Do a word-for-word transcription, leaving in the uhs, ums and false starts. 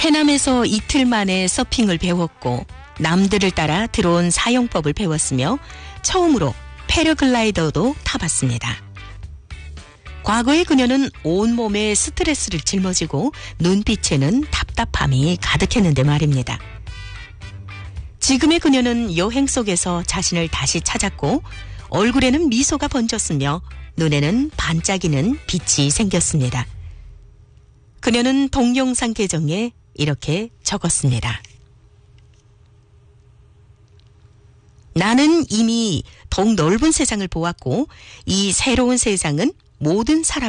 해남에서 이틀 만에 서핑을 배웠고 남들을 따라 들어온 사용법을 배웠으며 처음으로 패러글라이더도 타봤습니다. 과거의 그녀는 온몸에 스트레스를 짊어지고 눈빛에는 답답함이 가득했는데 말입니다. 지금의 그녀는 여행 속에서 자신을 다시 찾았고 얼굴에는 미소가 번졌으며 눈에는 반짝이는 빛이 생겼습니다. 그녀는 동영상 계정에 이렇게 적었습니다. 나는 이미 더 넓은 세상을 보았고 이 새로운 세상은 모든 사람